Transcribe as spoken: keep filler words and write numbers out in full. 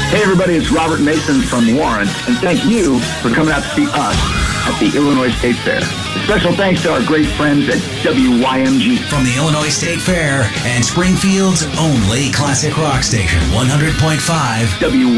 Hey everybody, it's Robert Mason from Warren, and thank you for coming out to see us at the Illinois State Fair. A special thanks to our great friends at W Y M G. From the Illinois State Fair and Springfield's only classic rock station, one hundred point five W